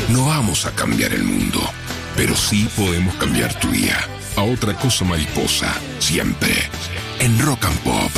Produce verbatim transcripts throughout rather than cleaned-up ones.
No vamos a cambiar el mundo, pero sí podemos cambiar tu día. A otra cosa mariposa, siempre en Rock and Pop.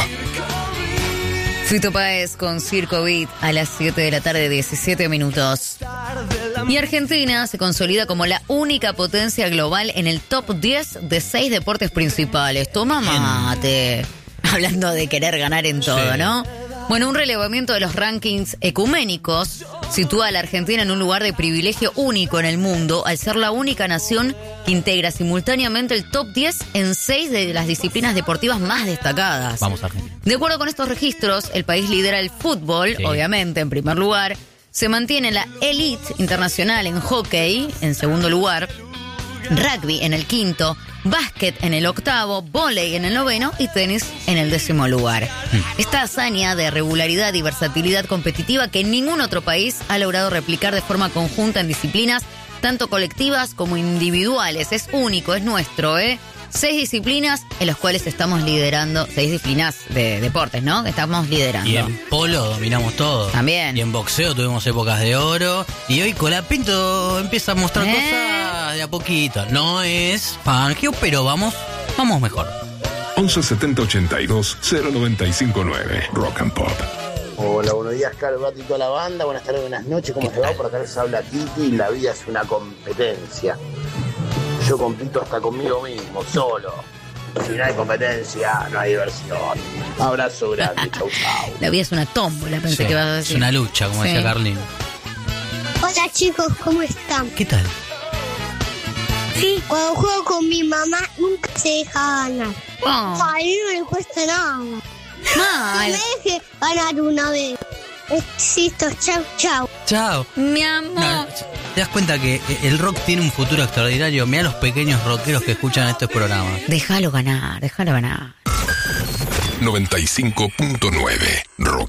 Fito Páez con Circo Beat a las siete de la tarde, diecisiete minutos. Y Argentina se consolida como la única potencia global en el top diez de seis deportes principales. Toma mate. Hablando de querer ganar en todo, sí. ¿no? Bueno, un relevamiento de los rankings ecuménicos sitúa a la Argentina en un lugar de privilegio único en el mundo al ser la única nación que integra simultáneamente el top diez en seis de las disciplinas deportivas más destacadas. Vamos, Argentina. De acuerdo con estos registros, el país lidera el fútbol, sí. obviamente, en primer lugar. Se mantiene la elite internacional en hockey, en segundo lugar. Rugby en el quinto. Básquet en el octavo, vóley en el noveno y tenis en el décimo lugar. Esta hazaña de regularidad y versatilidad competitiva que ningún otro país ha logrado replicar de forma conjunta en disciplinas tanto colectivas como individuales. Es único, es nuestro, ¿eh? Seis disciplinas en las cuales estamos liderando, seis disciplinas de deportes, ¿no? Que estamos liderando. Y en polo dominamos todo. También. Y en boxeo tuvimos épocas de oro. Y hoy Colapinto empieza a mostrar ¿Eh? cosas de a poquito. No es Fangio, pero vamos, vamos mejor. once setenta ochenta y dos cero noventa y cinco nueve Rock and Pop. Hola, buenos días, Carlos, Gato y toda la banda. Buenas tardes, buenas noches. ¿Cómo se va? Por acá les habla Titi y la vida es una competencia. Yo compito hasta conmigo mismo, solo. Si no hay competencia, no hay diversión. Abrazo grande, chau, chau. La vida es una tómbola, pensé Sí, que ibas a decir. es una lucha, como Sí. decía Carlín. Hola chicos, ¿cómo están? ¿Qué tal? Sí, cuando juego con mi mamá nunca se deja ganar. Oh, A mí no le cuesta nada. Que mal. me deje ganar una vez. Existo, chau, chau. Chao. Mi amor. No, ¿te das cuenta que el rock tiene un futuro extraordinario? Mirá los pequeños rockeros que escuchan estos programas. Déjalo ganar, déjalo ganar. noventa y cinco punto nueve Rock